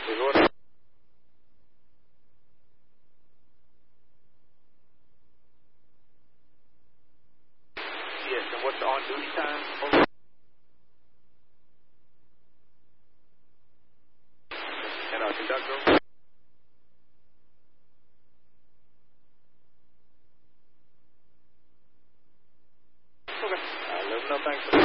Is what? Yes, and what's the on-duty time? Over. And conductor? Okay. Let them know. Thanks.